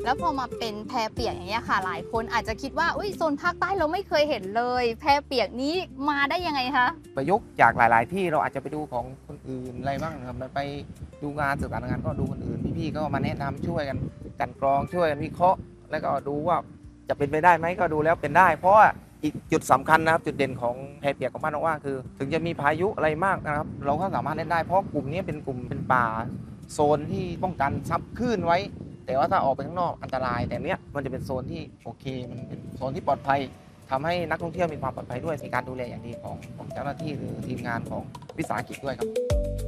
แล้วพอมาเป็นแพเปียกอย่างเงี้ยค่ะหลายคนอาจจะคิดว่าอุ้ยโซนภาคใต้เราไม่เคยเห็นเลยแพเปียกนี้มาได้ยังไงคะประยุกต์จากหลายๆที่เราอาจจะไปดูของคนอื่นอะไรบ้างนะครับไปดูงานสื่อสารงานก็ดูคนอื่นพี่ๆก็มาแนะนำช่วยกันกลั่นกรองช่วยกันวิเคราะห์แล้วก็ดูว่าจะเป็นไปได้ไหมก็ดูแล้วเป็นได้เพราะว่าอีกจุดสำคัญนะครับจุดเด่นของแพเปียกของบ้านนว่าคือถึงจะมีพายุอะไรมากนะครับเราก็สามารถเล่นได้เพราะกลุ่มนี้เป็นกลุ่มเป็นป่าโซนที่ป้องกันซับคลื่นไว้แต่ว่าถ้าออกไปข้างนอกอันตรายแต่เนี้ยมันจะเป็นโซนที่โอเคมันเป็นโซนที่ปลอดภัยทำให้นักท่องเที่ยวมีความปลอดภัยด้วยมีการดูแลอย่างดีของเจ้าหน้าที่หรือทีมงานของวิสาหกิจด้วยครับ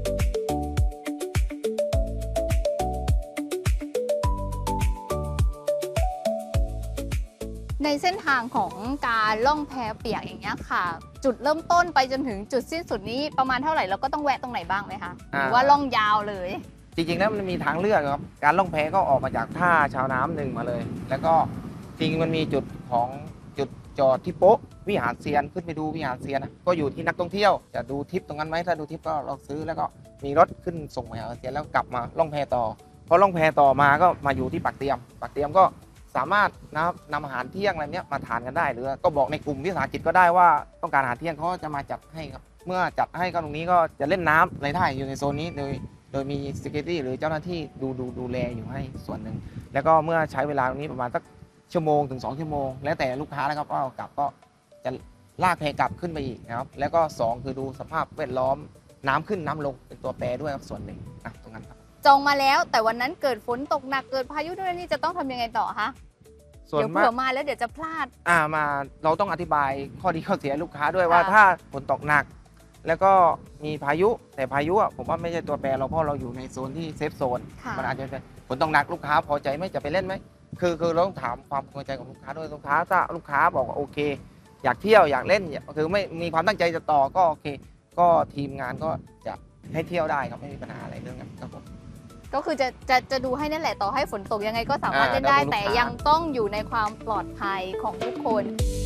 ในเส้นทางของการล่องแพเปียกอย่างเงี้ยค่ะจุดเริ่มต้นไปจนถึงจุดสิ้นสุดนี้ประมาณเท่าไหร่เราก็ต้องแวะตรงไหนบ้างไหมคะหรือว่าล่องยาวเลยจริงๆแล้วมันมีทางเลือกครับการล่องแพก็ออกมาจากท่าชาวน้ำหนึ่งมาเลยแล้วก็จริงมันมีจุดของจุดจอดที่โป๊ะวิหารเซียนขึ้นไปดูวิหารเซียนก็อยู่ที่นักท่องเที่ยวจะดูทริปตรงนั้นไหมถ้าดูทริปก็ลองซื้อแล้วก็มีรถขึ้นส่งวิหารเซียนแล้วกลับมาล่องแพต่อพอล่องแพต่อมาก็มาอยู่ที่ปากเตรียมก็สามารถนำอาหารเที่ยงอะไรเนี้ยมาทานกันได้หรือก็บอกในกลุ่มวิสาหกิจก็ได้ว่าต้องการอาหารเที่ยงเขาจะมาจัดให้ครับเมื่อจัดให้ก็ตรงนี้ก็จะเล่นน้ำอะไรได้อยู่ในโซนนี้โดยมี security หรือเจ้าหน้าที่ดูแลอยู่ให้ส่วนหนึ่งแล้วก็เมื่อใช้เวลาตรงนี้ประมาณสักชั่วโมงถึง2 ชั่วโมงแล้วแต่ลูกค้านะครับว่ากลับก็จะลากแพกลับขึ้นไปอีกนะครับแล้วก็2คือดูสภาพแวดล้อมน้ำขึ้นน้ำลงเป็นตัวแปรด้วยครับส่วนหนึ่งตรงนั้นครับจองมาแล้วแต่วันนั้นเกิดฝนตกหนักเกิดพายุด้วยนี่จะต้องทำยังไงต่อคะเดี๋ยวเผื่อมาแล้วเดี๋ยวจะพลาดมาเราต้องอธิบายข้อดีข้อเสียลูกค้าด้วยว่าถ้าฝนตกหนักแล้วก็มีพายุแต่พายุผมว่าไม่ใช่ตัวแปรเราเพราะเราอยู่ในโซนที่เซฟโซนมันอาจจะฝนตกหนักลูกค้าพอใจไหมจะไปเล่นไหมคือเราต้องถามความพอใจของลูกค้าด้วยลูกค้าถ้าลูกค้าบอกว่าโอเคอยากเที่ยวอยากเล่นคือไม่มีความตั้งใจจะต่อก็โอเคก็ทีมงานก็จะให้เที่ยวได้ครับไม่มีปัญหาอะไรเรื่องนั้นครับผมก็คือจะดูให้นั่นแหละต่อให้ฝนตกยังไงก็สามารถเล่นได้แต่ยังต้องอยู่ในความปลอดภัยของทุกคน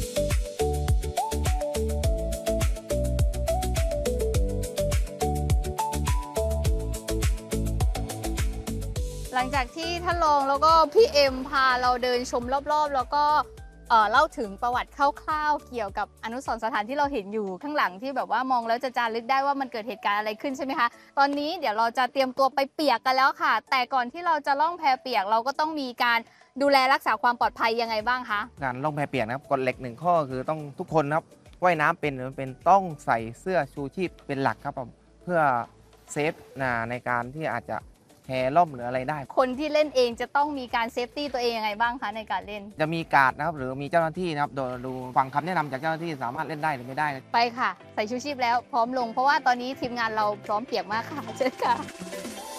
หลังจากที่ท่านรองแล้วก็พี่เอ็มพาเราเดินชมรอบๆแล้วก็เล่าถึงประวัติคร่าวๆเกี่ยวกับอนุสรณ์สถานที่เราเห็นอยู่ข้างหลังที่แบบว่ามองแล้วจะจารึกได้ว่ามันเกิดเหตุการณ์อะไรขึ้นใช่ไหมคะตอนนี้เดี๋ยวเราจะเตรียมตัวไปเปียกกันแล้วค่ะแต่ก่อนที่เราจะล่องแพเปียกเราก็ต้องมีการดูแลรักษาความปลอดภัยยังไงบ้างคะการล่องแพเปียกนะครับกฎเหล็ก1 ข้อคือต้องทุกคนครับว่ายน้ำเป็นหรือไม่เป็นต้องใส่เสื้อชูชีพเป็นหลักครับผมเพื่อเซฟในการที่อาจจะแพล่มหรืออะไรได้คนที่เล่นเองจะต้องมีการเซฟตี้ตัวเองยังไงบ้างคะในการเล่นจะมีการ์ดนะครับหรือมีเจ้าหน้าที่นะครับดูฟังคำแนะนำจากเจ้าหน้าที่สามารถเล่นได้หรือไม่ได้ไปค่ะใส่ชูชีพแล้วพร้อมลงเพราะว่าตอนนี้ทีมงานเราพร้อมเปียกมากค่ะเชิญค่ะ